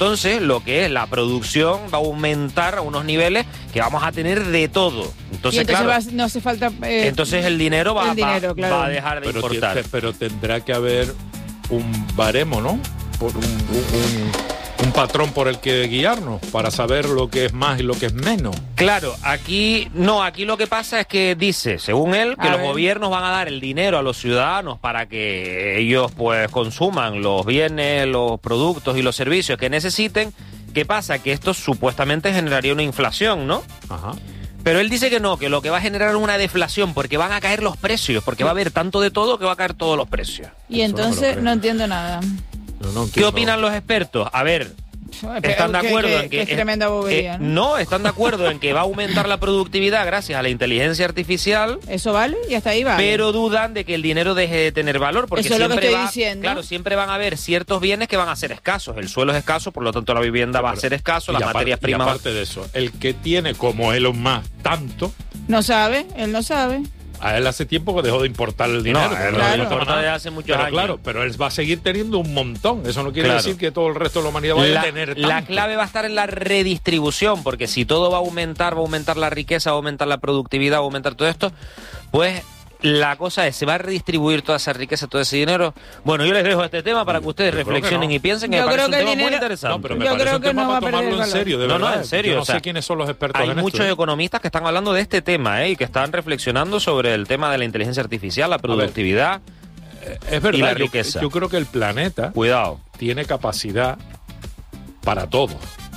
Entonces, lo que es la producción va a aumentar a unos niveles que vamos a tener de todo. Entonces, claro, no hace falta... entonces el dinero va claro, a dejar de importar. Pero tendrá que haber un baremo, ¿no? Por un patrón por el que guiarnos para saber lo que es más y lo que es menos. Claro, aquí lo que pasa es que dice, según él, que los gobiernos van a dar el dinero a los ciudadanos para que ellos pues consuman los bienes, los productos y los servicios que necesiten. ¿Qué pasa? Que esto supuestamente generaría una inflación, ¿no? Ajá. Pero él dice que no, que lo que va a generar es una deflación, porque van a caer los precios, porque va a haber tanto de todo que va a caer todos los precios. Y entonces no entiendo nada. ¿Qué opinan los expertos? A ver, ¿están de acuerdo en que es tremenda bobería, no, están de acuerdo en que va a aumentar la productividad gracias a la inteligencia artificial? Eso vale, y hasta ahí vale. Pero dudan de que el dinero deje de tener valor, porque eso siempre es lo que estoy diciendo. Claro, siempre van a haber ciertos bienes que van a ser escasos. El suelo es escaso, por lo tanto la vivienda va a ser escaso, las materias primas. Y aparte de eso, el que tiene como Elon Musk tanto, no sabe, él no sabe. A él hace tiempo que dejó de importar el dinero. No, él lo importa desde hace muchos años. Claro, pero él va a seguir teniendo un montón. Eso no quiere decir que todo el resto de la humanidad vaya a tener tanto. La clave va a estar en la redistribución, porque si todo va a aumentar la riqueza, va a aumentar la productividad, va a aumentar todo esto, pues la cosa es, ¿se va a redistribuir toda esa riqueza, todo ese dinero? Bueno, yo les dejo este tema para que ustedes reflexionen y piensen, que me parece un tema muy interesante. No, pero me parece un tema para tomarlo en serio, de verdad. No, en serio. Yo no sé quiénes son los expertos en esto. Hay muchos economistas que están hablando de este tema, y que están reflexionando sobre el tema de la inteligencia artificial, la productividad es verdad, y la riqueza. Yo creo que el planeta tiene capacidad para todo.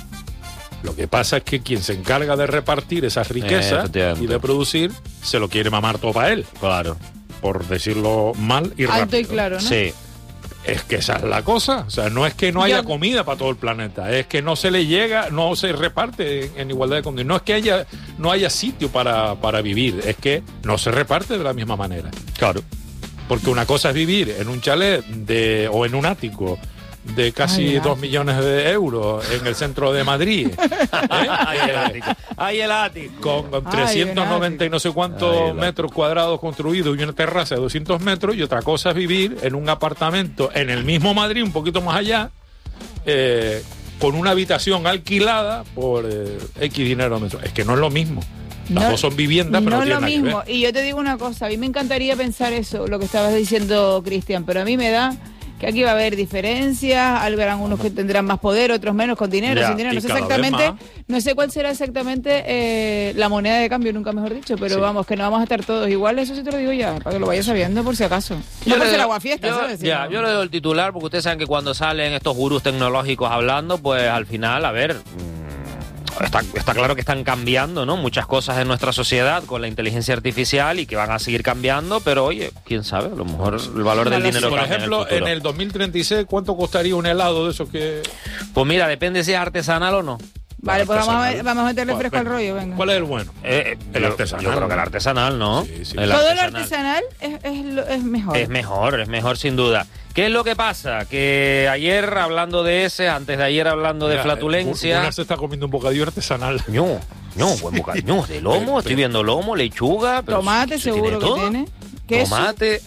Lo que pasa es que quien se encarga de repartir esas riquezas y de producir, se lo quiere mamar todo para él. Claro. Por decirlo mal y rápido. Alto y claro, ¿no? Sí. Es que esa es la cosa. O sea, no es que no haya comida para todo el planeta, es que no se le llega, no se reparte en igualdad de condiciones. No es que no haya sitio para vivir, es que no se reparte de la misma manera. Claro. Porque una cosa es vivir en un chalet o en un ático de casi 2 millones de euros en el centro de Madrid. Ahí el ático. Con 390 y no sé cuántos metros cuadrados construidos y una terraza de 200 metros. Y otra cosa es vivir en un apartamento en el mismo Madrid, un poquito más allá, con una habitación alquilada por X dinero metro. Es que no es lo mismo. Las dos son viviendas, pero no es tienen lo mismo. nada que ver. Y yo te digo una cosa, a mí me encantaría pensar eso, lo que estabas diciendo, Cristian, pero a mí me da que aquí va a haber diferencias, habrán unos que tendrán más poder, otros menos, con dinero, sin dinero, no sé exactamente, no sé cuál será exactamente la moneda de cambio, nunca mejor dicho, pero vamos, que no vamos a estar todos iguales, eso sí te lo digo ya, para que lo vayas sabiendo por si acaso. No por ser aguafiestas, ¿sabes? Yo le doy el titular, porque ustedes saben que cuando salen estos gurús tecnológicos hablando, pues al final, a ver... Está claro que están cambiando, ¿no?, muchas cosas en nuestra sociedad con la inteligencia artificial y que van a seguir cambiando, pero oye, quién sabe, a lo mejor el valor del dinero por cambia. Ejemplo, en el 2036, ¿cuánto costaría un helado de esos que...? Pues mira, depende si es artesanal o no. Vale, pues vamos a meterle fresco al rollo, venga. ¿Cuál es el bueno? El artesanal. Yo creo que el artesanal, ¿no? Sí. Todo lo artesanal es mejor. Es mejor sin duda. ¿Qué es lo que pasa? Que ayer hablando de antes de ayer hablando de flatulencia... Una se está comiendo un bocadillo artesanal. No, buen bocadillo de lomo, estoy viendo lomo, lechuga... Tomate seguro que tiene. ¿Queso? Tomate...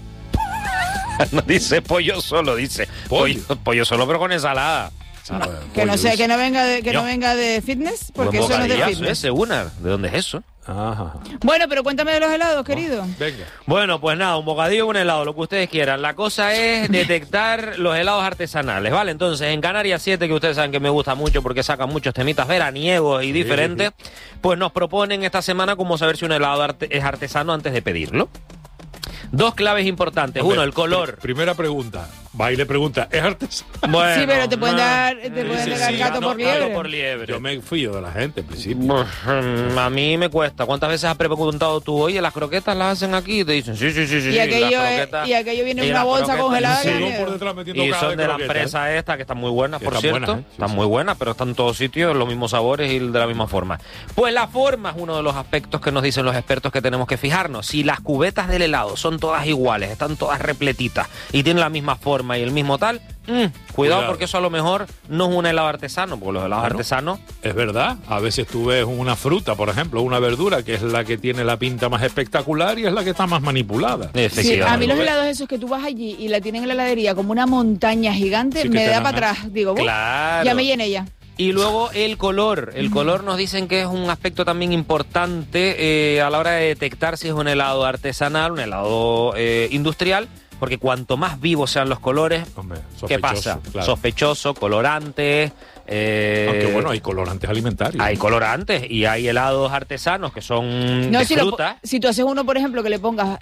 No dice pollo solo, dice pollo solo, pero con ensalada. Que no venga de fitness, porque eso no es de fitness. ¿De dónde es eso? Ajá. Bueno, pero cuéntame de los helados, querido. Venga. Bueno, pues nada, un bocadillo o un helado, lo que ustedes quieran. La cosa es detectar los helados artesanales, ¿vale? Entonces, en Canarias 7, que ustedes saben que me gusta mucho porque sacan muchos temitas veraniegos y diferentes, pues nos proponen esta semana cómo saber si un helado es artesano antes de pedirlo. Dos claves importantes. Uno, el color. Primera pregunta. Va y le pregunta, ¿es artesano? Bueno, sí, pero te pueden dar gato por liebre. Yo me fío de la gente, en principio. A mí me cuesta. ¿Cuántas veces has preguntado tú, oye, las croquetas las hacen aquí? Y te dicen, sí. Y aquello viene en una bolsa congelada. Y son de la empresa esta, que están muy buenas, por cierto. Están muy buenas, pero están en todos sitios, los mismos sabores y de la misma forma. Pues la forma es uno de los aspectos que nos dicen los expertos que tenemos que fijarnos. Si las cubetas del helado son todas iguales, están todas repletitas y tienen la misma forma y el mismo tal, Cuidado, porque eso a lo mejor no es un helado artesano, porque los helados artesanos... Es verdad, a veces tú ves una fruta, por ejemplo, una verdura, que es la que tiene la pinta más espectacular y es la que está más manipulada. Sí, a mí los helados esos que tú vas allí y la tienen en la heladería como una montaña gigante, me da para atrás. Digo, claro, ya me llené ya. Y luego el color. El color nos dicen que es un aspecto también importante a la hora de detectar si es un helado artesanal, un helado industrial, porque cuanto más vivos sean los colores, hombre, ¿qué pasa? Claro. Sospechoso, colorante. Aunque bueno, hay colorantes alimentarios. Hay colorantes y hay helados artesanos que son de fruta. Si tú haces uno, por ejemplo, que le pongas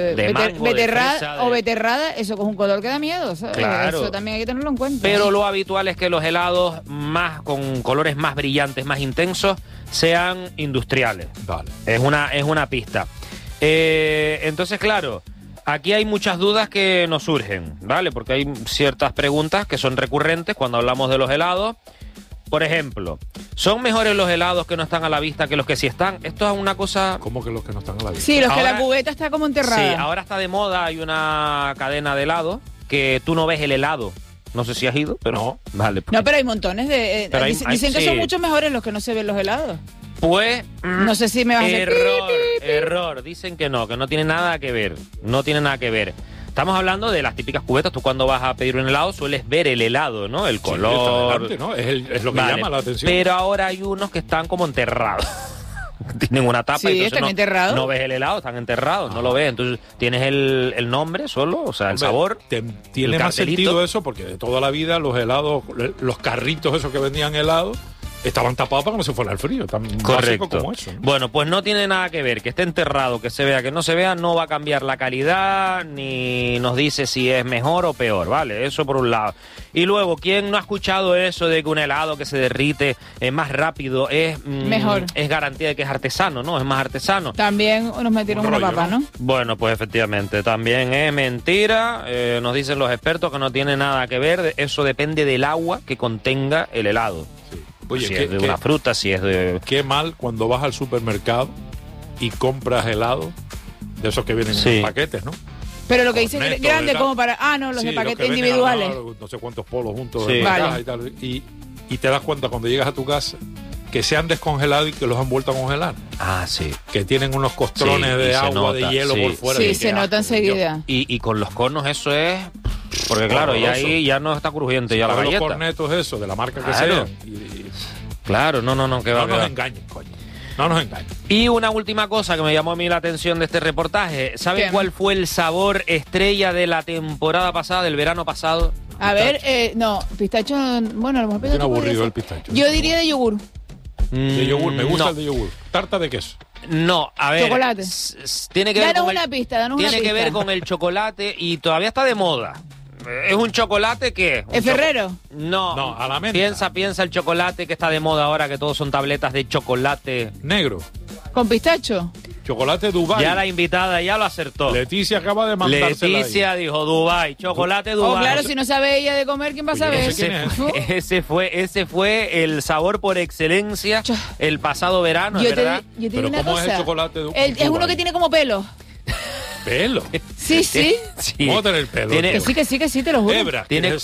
beterrada o beterrada, eso con un color que da miedo, ¿sabes? Claro. Eso también hay que tenerlo en cuenta. Pero lo habitual es que los helados más con colores más brillantes, más intensos, sean industriales. Vale. Es una pista. Entonces, claro, aquí hay muchas dudas que nos surgen, ¿vale? Porque hay ciertas preguntas que son recurrentes cuando hablamos de los helados. Por ejemplo, ¿son mejores los helados que no están a la vista que los que sí están? Esto es una cosa... ¿Cómo que los que no están a la vista? Sí, los que la cubeta está como enterrada. Sí, ahora está de moda, hay una cadena de helados que tú no ves el helado. No sé si has ido, pero... No. Vale. No, pero hay montones de... dicen que son mucho mejores los que no se ven los helados. Pues... no sé si me vas a hacer... Error. Dicen que no tiene nada que ver. No tiene nada que ver. Estamos hablando de las típicas cubetas. Tú cuando vas a pedir un helado sueles ver el helado, ¿no? El color. Sí, ¿no? Es lo que llama la atención. Pero ahora hay unos que están como enterrados. Tienen una tapa y están enterrados. No ves el helado, están enterrados, no lo ves. Entonces tienes el nombre solo, o sea, el sabor. Tiene más sentido eso porque de toda la vida los helados, los carritos esos que vendían helados, estaban tapados para que no se fuera el frío, tan básico como eso, ¿no? Bueno, pues no tiene nada que ver, que esté enterrado, que se vea, que no se vea, no va a cambiar la calidad, ni nos dice si es mejor o peor, ¿vale? Eso por un lado. Y luego, ¿quién no ha escuchado eso de que un helado que se derrite más rápido es mejor? Es garantía de que es artesano, ¿no? Es más artesano. También nos metieron una papa, ¿no? Bueno, pues efectivamente, también es mentira. Nos dicen los expertos que no tiene nada que ver. Eso depende del agua que contenga el helado. Sí. Oye, si es de una fruta, si es de... Qué mal cuando vas al supermercado y compras helado de esos que vienen en paquetes, ¿no? Pero lo que dice es grande como para... los de paquetes individuales. No sé cuántos polos juntos en la caja y tal. Y te das cuenta cuando llegas a tu casa que se han descongelado y que los han vuelto a congelar. Ah, sí. Que tienen unos costrones de agua, de hielo por fuera. Sí, se nota enseguida. Y con los conos eso es... Porque claro, y ahí ya no está crujiente ya la galleta. Los cornetos eso, de la marca que sea. Claro, no, que va. No nos engañen, coño. No nos engañen. Y una última cosa que me llamó a mí la atención de este reportaje. ¿Saben cuál fue el sabor estrella de la temporada pasada, del verano pasado? A ver, pistacho, bueno, a lo mejor es aburrido el pistacho. Yo diría de yogur. De yogur, me gusta el de yogur. Tarta de queso. No, a ver. Chocolate. Tiene que ver danos una pista. Tiene que ver con el chocolate y todavía está de moda. ¿Es un chocolate que? ¿Es Ferrero? No, a la menta. Piensa el chocolate que está de moda ahora, que todos son tabletas de chocolate. Negro. ¿Con pistacho? Chocolate Dubai. Ya la invitada ya lo acertó. Leticia acaba de mandársela. Leticia dijo Dubai, chocolate Dubai. Oh, claro, si no sabe ella de comer, ¿quién va a saber? Ese fue el sabor por excelencia el pasado verano, ¿verdad? Yo te Pero una ¿cómo cosa. es el chocolate Dubai? Es uno que tiene como pelo. ¿Pelo? Sí. ¿Cómo tener pelo? Que sí, te lo juro. Hebras.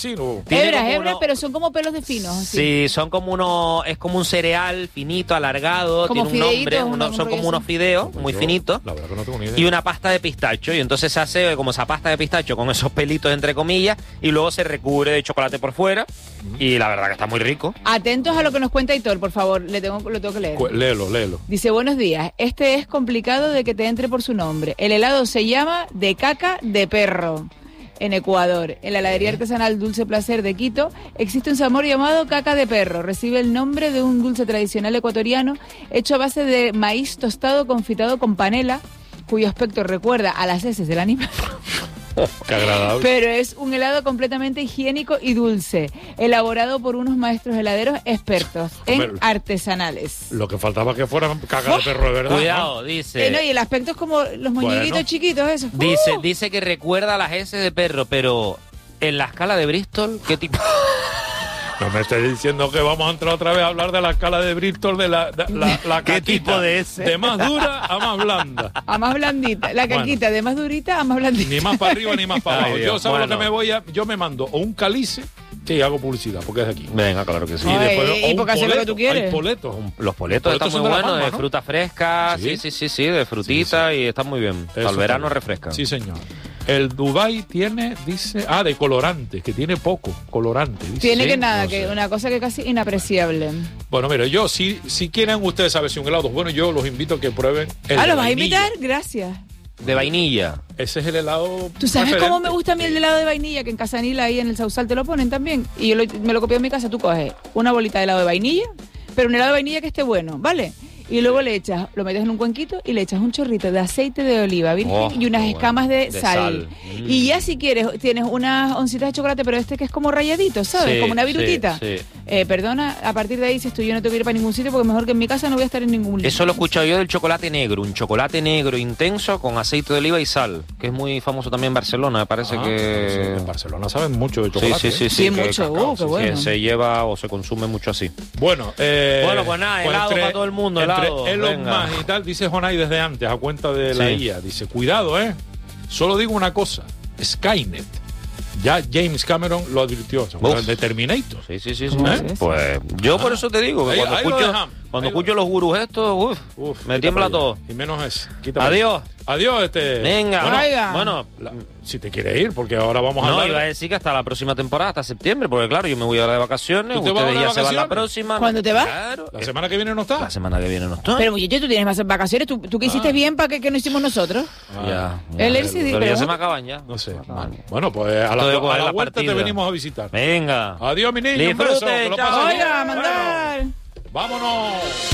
Hebras, pero son como pelos de finos. Sí, son como es como un cereal finito, alargado, como tiene un nombre, son como unos fideos muy finitos. La verdad que no tengo ni idea. Y una pasta de pistacho, y entonces se hace como esa pasta de pistacho con esos pelitos entre comillas, y luego se recubre de chocolate por fuera, y la verdad que está muy rico. Atentos a lo que nos cuenta Hitor, por favor, lo tengo que leer. Léelo. Dice, buenos días, este es complicado de que te entre por su nombre. El helado se llama de caca de perro. En Ecuador, en la heladería artesanal Dulce Placer de Quito, existe un sabor llamado caca de perro. Recibe el nombre de un dulce tradicional ecuatoriano hecho a base de maíz tostado confitado con panela, cuyo aspecto recuerda a las heces del animal. Qué agradable. Pero es un helado completamente higiénico y dulce, elaborado por unos maestros heladeros expertos en artesanales. Lo que faltaba que fueran caca de perro, de verdad. Cuidado, dice. Y el aspecto es como los moñitos chiquitos, esos. Dice que recuerda a las heces de perro, pero en la escala de Bristol, ¿qué tipo? No me estés diciendo que vamos a entrar otra vez a hablar de la escala de Bristol, de la ¿Qué caquita, tipo de ese? de más dura a más blanda. A más blandita. La caquita de más durita a más blandita. Ni más para arriba ni más para abajo. Ay, Yo Dios, sabes bueno. lo que me voy a... Yo me mando o un calice, sí, hago publicidad, porque es de aquí. Venga, claro que sí. Ay, o ¿y un por qué haces lo que poleto. tú quieres? Hay poletos. Los poletos están muy son de La buenos, Palma, de ¿no? fruta fresca, Sí. sí, de frutita y están muy bien. Eso Al verano está bien. refrescan. Sí, señor. El Dubai tiene, dice... de colorantes, que tiene poco colorante. Dice. Tiene Sí, que nada, no que sé. una cosa que casi inapreciable. Bueno, mira, yo, si quieren ustedes saber si un helado es bueno, yo los invito a que prueben el de ¿Lo vas a vainilla. invitar? Gracias. De vainilla. Ese es el helado. ¿Tú sabes preferente. cómo me gusta a mí el helado de vainilla? Que en Casanila, ahí en el Sausal, te lo ponen también. Y yo me lo copio en mi casa. Tú coges una bolita de helado de vainilla, pero un helado de vainilla que esté bueno, ¿vale? Y luego le echas, lo metes en un cuenquito y le echas un chorrito de aceite de oliva virgen Oh, y unas qué escamas bueno. de sal. Y ya si quieres, tienes unas oncitas de chocolate, pero que es como rayadito, ¿sabes? Sí, como una virutita. sí. Perdona, a partir de ahí dices tú, yo no tengo que ir para ningún sitio porque mejor que en mi casa no voy a estar en ningún lugar. Eso lo he escuchado yo del chocolate negro, un chocolate negro intenso con aceite de oliva y sal, que es muy famoso también en Barcelona, me parece que... En Barcelona saben mucho de Sí, chocolate. sí, ¿eh? Sí, mucho, qué bueno. Que se lleva o se consume mucho así. Bueno, pues nada, helado para todo el mundo, helado, Entre Elon venga. Musk y tal, dice Jonay desde antes, a cuenta de la Sí. IA. Dice, cuidado, solo digo una cosa, Skynet. Ya James Cameron lo advirtió, ¿se acuerdan Uf. de Terminator? Sí. ¿Cómo es ¿Eh? eso? Pues yo por eso te digo, que Ahí- cuando ahí lo escucho, dejamos. cuando Ahí lo- escucho los gurús estos, Uf, me quita tiembla para allá. todo. Y menos es. Quita para Adiós. allá. Adiós, Venga, Bueno, Oiga. bueno, si te quieres ir, porque ahora vamos a no, hablar... iba a decir que hasta la próxima temporada, hasta septiembre, porque claro, yo me voy ahora de vacaciones, ¿Tú te vas ustedes ahora de ya se van la vacaciones? próxima. ¿Cuándo te vas? Claro. La semana que viene no está. La semana que viene no estoy. Pero muchacho, tú tienes más vacaciones. ¿Tú qué hiciste bien para que no hicimos nosotros? Ya. Él sí, Pero pero- ya se me acaban ya. No sé. Vale. Bueno, pues a Esto de la, coger la vuelta partida. te venimos a visitar. Venga. Adiós, mi niño. Un Disfrute, beso. Que lo chao. pases bien. Oiga, mandar. Bueno, vámonos.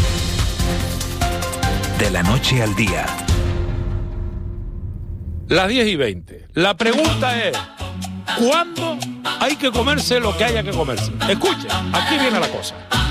De la noche al día. Las 10:20. La pregunta es, ¿cuándo hay que comerse lo que haya que comerse? Escuche, aquí viene la cosa.